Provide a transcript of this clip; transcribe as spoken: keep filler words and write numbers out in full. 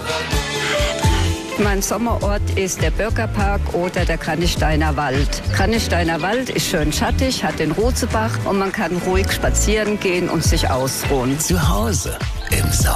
Mein Sommerort ist der Bürgerpark oder der Kranichsteiner Wald. Kranichsteiner Wald ist schön schattig, hat den Ruzebach und man kann ruhig spazieren gehen und sich ausruhen. Zu Hause im Sommer.